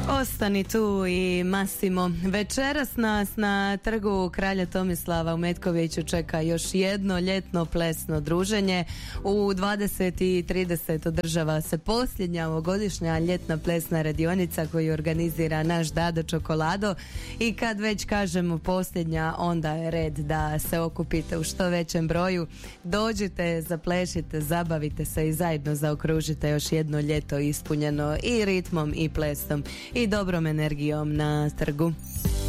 Ostani tu i Massimo. Večeras nas na trgu Kralja Tomislava u Metkoviću čeka još jedno ljetno plesno druženje. U 20:30 održava se posljednja ovogodišnja ljetna plesna radionica koju organizira naš Dado Čokolado. I kad već kažemo posljednja, onda je red da se okupite u što većem broju. Dođite, zaplešite, zabavite se i zajedno zaokružite još jedno ljeto ispunjeno i ritmom i plesom i dobrom energijom na trgu.